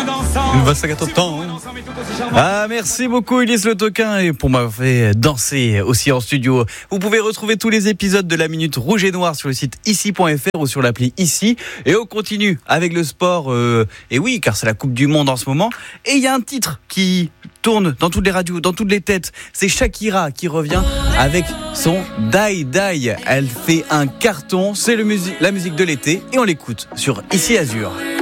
Une vaste à temps. Ah, merci beaucoup Ulysse Le Toquin et pour m'avoir fait danser aussi en studio. Vous pouvez retrouver tous les épisodes de la Minute Rouge et Noire sur le site ici.fr ou sur l'appli Ici. Et on continue avec le sport. Et oui, car c'est la Coupe du Monde en ce moment. Et il y a un titre qui tourne dans toutes les radios, dans toutes les têtes. C'est Shakira qui revient avec son Die Die. Elle fait un carton. C'est la musique de l'été et on l'écoute sur Ici Azur.